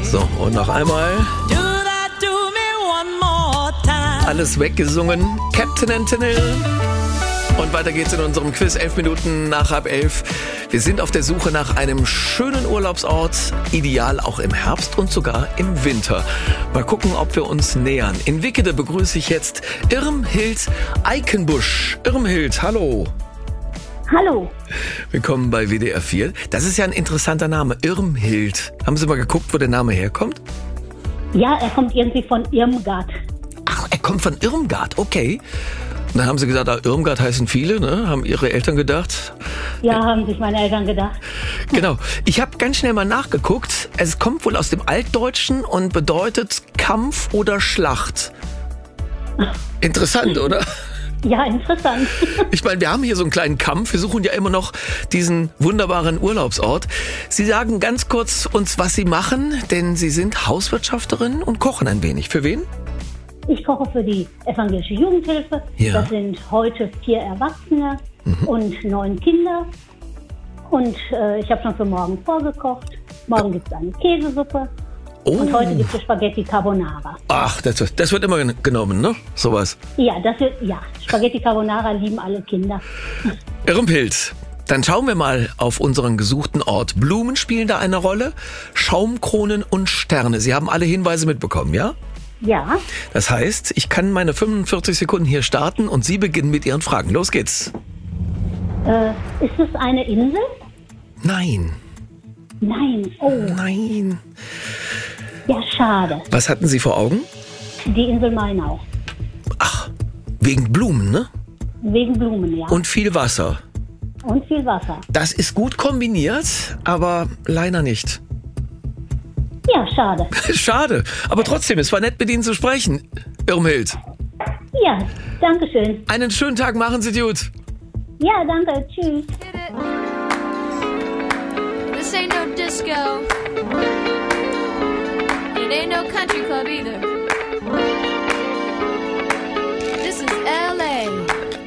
So, und noch einmal. Alles weggesungen. Captain Antonil. Und weiter geht's in unserem Quiz, 11 Minuten nach 10:30. Wir sind auf der Suche nach einem schönen Urlaubsort, ideal auch im Herbst und sogar im Winter. Mal gucken, ob wir uns nähern. In Wickede begrüße ich jetzt Irmhild Eikenbusch. Irmhild, hallo. Hallo. Willkommen bei WDR 4. Das ist ja ein interessanter Name, Irmhild. Haben Sie mal geguckt, wo der Name herkommt? Ja, er kommt irgendwie von Irmgard. Ach, er kommt von Irmgard, okay. Und dann haben Sie gesagt, Irmgard heißen viele, ne? Haben Ihre Eltern gedacht? Ja, haben sich meine Eltern gedacht. Genau. Ich habe ganz schnell mal nachgeguckt. Es kommt wohl aus dem Altdeutschen und bedeutet Kampf oder Schlacht. Interessant, oder? Ja, interessant. Ich meine, wir haben hier so einen kleinen Kampf. Wir suchen ja immer noch diesen wunderbaren Urlaubsort. Sie sagen ganz kurz uns, was Sie machen, denn Sie sind Hauswirtschafterin und kochen ein wenig. Für wen? Ich koche für die evangelische Jugendhilfe. Ja. Das sind heute 4 Erwachsene und 9 Kinder. Und ich habe schon für morgen vorgekocht. Morgen gibt es eine Käsesuppe. Oh. Und heute gibt es Spaghetti Carbonara. Ach, das wird immer genommen, ne? Sowas. Ja, Spaghetti Carbonara lieben alle Kinder. Irmhild, dann schauen wir mal auf unseren gesuchten Ort. Blumen spielen da eine Rolle, Schaumkronen und Sterne. Sie haben alle Hinweise mitbekommen, ja? Ja, Das heißt, ich kann meine 45 Sekunden hier starten und Sie beginnen mit Ihren Fragen. Los geht's. ist es eine Insel? Nein. Nein. Oh, Nein. ja, schade. Was hatten Sie vor Augen? Die Insel Mainau. Ach, wegen Blumen, ne? Wegen Blumen, ja. Und viel Wasser. Und viel Wasser. Das ist gut kombiniert, aber leider nicht. Ja, schade. Schade, aber trotzdem, es war nett, mit Ihnen zu sprechen. Irmhild, Ja, danke schön. einen schönen Tag, machen Sie gut. Ja, danke. Tschüss. This ain't no disco. It ain't no country club either.